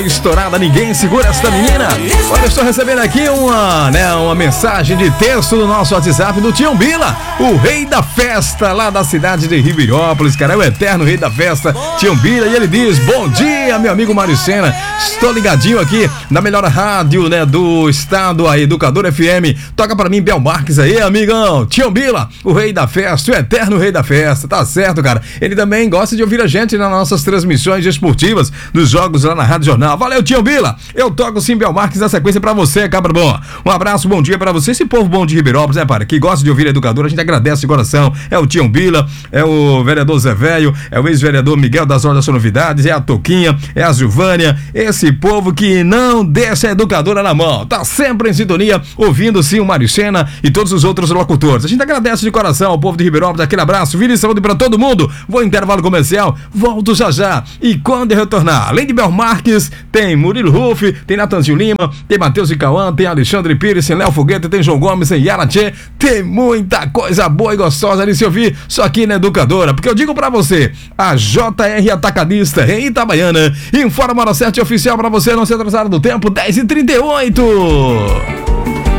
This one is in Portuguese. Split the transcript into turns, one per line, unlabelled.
Estourada, ninguém segura essa menina. Olha, eu estou recebendo aqui uma mensagem de texto do nosso WhatsApp do Tião Bila, o rei da festa lá da cidade de Ribeirões, cara, é o eterno rei da festa, Tião Bila, e ele diz: bom dia, meu amigo Mário Sena, estou ligadinho aqui na melhor rádio, né, do estado, a Educador FM, toca pra mim Bel Marques aí, amigão, Tião Bila, o rei da festa, o eterno rei da festa, tá certo, cara, ele também gosta de ouvir a gente nas nossas transmissões esportivas, dos jogos lá na Rádio Jornal. Valeu, Tião Bila. Eu toco sim Bel Marques na sequência pra você, cabra bom. Um abraço, bom dia pra você. Esse povo bom de Ribeirões, né, para que gosta de ouvir a Educadora, a gente agradece de coração. É o Tião Bila, é o vereador Zé Velho, é o ex-vereador Miguel das Hordas Novidades, é a Toquinha, é a Silvânia, esse povo que não deixa a Educadora na mão. Tá sempre em sintonia, ouvindo sim o Mário Sena e todos os outros locutores. A gente agradece de coração ao povo de Ribeirões, aquele abraço, vida e saúde pra todo mundo. Vou intervalo comercial, volto já já. E quando eu retornar, além de Bel Marques, tem Murilo Ruff, tem Natanzinho Lima, tem Matheus e Cauã, tem Alexandre Pires, tem Léo Foguete, tem João Gomes, tem Yara Tchê, tem muita coisa boa e gostosa de se ouvir, só aqui na Educadora, porque eu digo pra você, a JR Atacadista em Itabaiana informa a hora certa e oficial pra você não ser atrasado do tempo, 10h38.